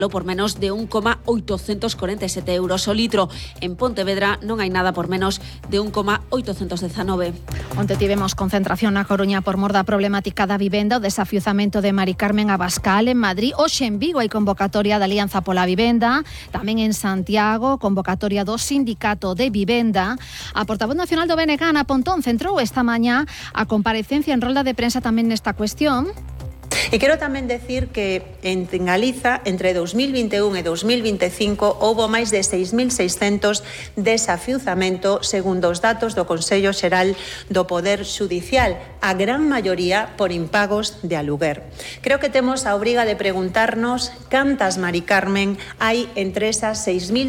por menos de 1,847 euros o litro. En Pontevedra non hai nada por menos de 1,819. Onte tivemos concentración na Coruña por mor da problemática da vivenda, o desafiuzamento de Mari Carmen Abascal en Madrid. Hoxe en Vigo hai convocatoria da Alianza pola Vivenda, tamén en Santiago, convocatoria do Sindicato de Vivenda. A portavoz nacional do BNG, Ana Pontón, centrou esta mañá a comparecencia en rolda de prensa tamén nesta cuestión. E quero tamén decir que en Galiza, entre 2021 e 2025, houbo máis de 6.600 desafiuzamento, segundo os datos do Consello Xeral do Poder Xudicial, a gran maioría por impagos de aluguer. Creo que temos a obriga de preguntarnos cantas Mari Carmen hai entre esas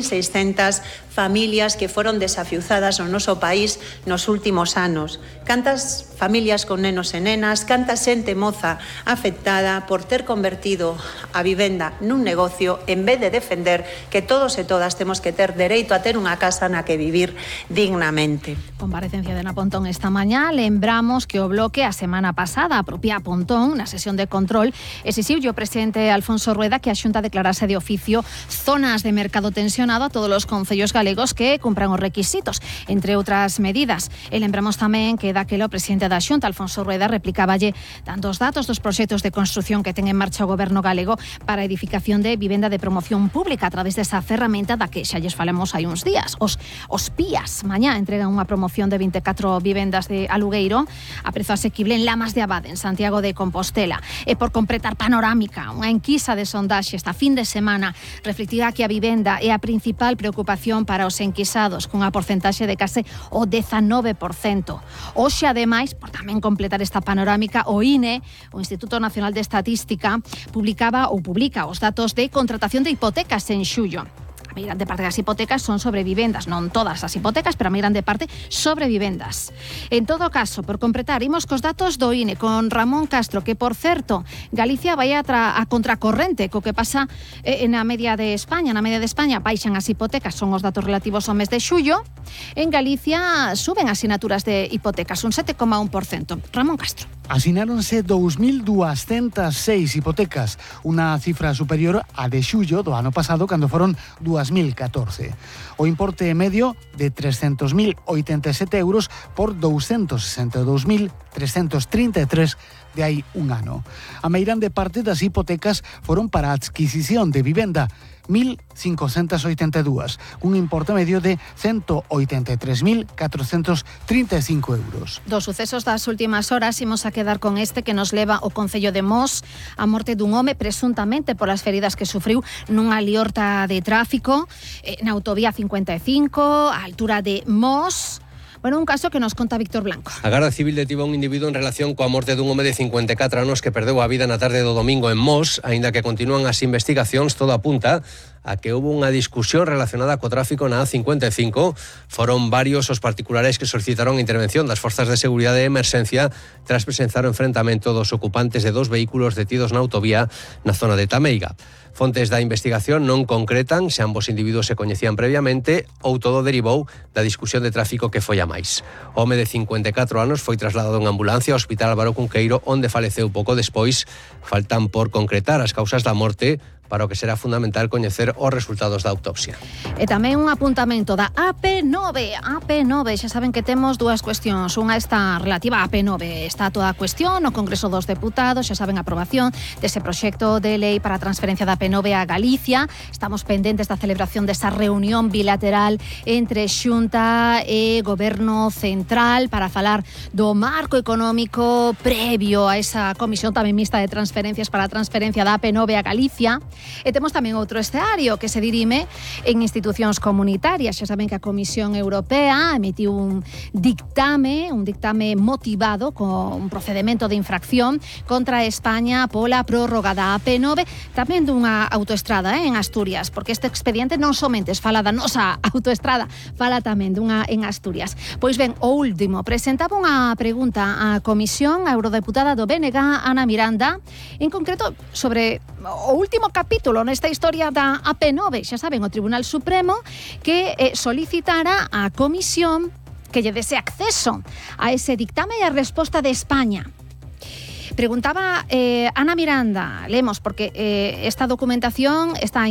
6.600 familias que foron desafiuzadas no noso país nos últimos anos. Cantas familias con nenos e nenas, canta xente moza afectada por ter convertido a vivenda nun negocio en vez de defender que todos e todas temos que ter dereito a ter unha casa na que vivir dignamente. Comparecencia de Ana Pontón esta mañá. Lembramos que o Bloque a semana pasada a propia Pontón na sesión de control exixiu o presidente Alfonso Rueda que a Xunta declarase de oficio zonas de mercado tensionado a todos os concellos galegos que cumpran os requisitos, entre outras medidas. E lembramos tamén que daquelo o presidente da Xunta, Alfonso Rueda, replicáballe dando os datos dos proxectos de construción que ten en marcha o goberno galego para a edificación de vivenda de promoción pública a través desa ferramenta da que xa lles falamos hai uns días. Os PIAs mañá entregan unha promoción de 24 vivendas de alugueiro a prezo asequible en Lamas de Abade, en Santiago de Compostela. E por completar panorámica, unha enquisa de sondaxe esta fin de semana reflectía que a vivenda é a principal preocupación para os enquisados, cunha porcentaxe de case o 19%. Hoxe, ademais, por tamén completar esta panorámica, o INE, o Instituto Nacional de Estatística, publica os datos de contratación de hipotecas en xullo. A maior grande parte das hipotecas son sobre vivendas, non todas as hipotecas, pero a maior grande parte sobre vivendas. En todo caso, por completar, imos cos datos do INE con Ramón Castro, que, por certo, Galicia vai a contracorrente co que pasa na media de España. Na media de España baixan as hipotecas, son os datos relativos ao mes de xullo. En Galicia suben as sinaturas de hipotecas, un 7,1%. Ramón Castro. Asináronse 2.206 hipotecas, unha cifra superior á de xullo do ano pasado, cando foron 2014. O importe medio de 300.087 euros por 262.333 de hai un ano. A meirande parte das hipotecas foron para a adquisición de vivenda, 1.582, un importe medio de 183.435 euros. Dos sucesos das últimas horas imos a quedar con este que nos leva o Concello de Mos, a morte dun home presuntamente polas feridas que sufriu nunha liorta de tráfico na autovía 55, á altura de Mos. Bueno, un caso que nos conta Víctor Blanco. A Garda Civil detivo a un individuo en relación coa morte dun home de 54 anos que perdeu a vida na tarde do domingo en Mos, aínda que continúan as investigacións, todo apunta a que houve unha discusión relacionada co tráfico na A55. Foron varios os particulares que solicitaron a intervención das forzas de seguridade e emerxencia tras presenciar o enfrentamento dos ocupantes de dos vehículos detidos na autovía na zona de Tameiga. Fontes da investigación non concretan se ambos individuos se coñecían previamente ou todo derivou da discusión de tráfico que foi a máis. O home de 54 anos foi trasladado en ambulancia ao Hospital Álvaro Cunqueiro, onde faleceu pouco despois. Faltan por concretar as causas da morte, para o que será fundamental coñecer os resultados da autopsia. E tamén un apuntamento da AP9. AP9, xa saben que temos dúas cuestións. Unha está relativa á AP9. Está toda a cuestión no Congreso dos Deputados, xa saben a aprobación dese proxecto de lei para a transferencia da AP9 a Galicia. Estamos pendentes da celebración desa reunión bilateral entre Xunta e Goberno Central para falar do marco económico previo a esa comisión tamén mixta de transferencias para a transferencia da AP9 a Galicia. E temos tamén outro escenario que se dirime en institucións comunitarias. Xa saben que a Comisión Europea emitiu un dictame motivado con un procedimento de infracción contra España pola prórroga da AP9, tamén dunha autoestrada en Asturias, porque este expediente non somente fala da nosa autoestrada, fala tamén dunha en Asturias. Pois ben, o último, presentaba unha pregunta á Comisión, a eurodeputada do BNG, Ana Miranda, en concreto sobre o último capítulo nesta historia da AP9. Xa saben, o Tribunal Supremo que solicitara á Comisión que lle dese acceso a ese dictame e a resposta de España. Preguntaba Ana Miranda, leemos, porque esta documentación está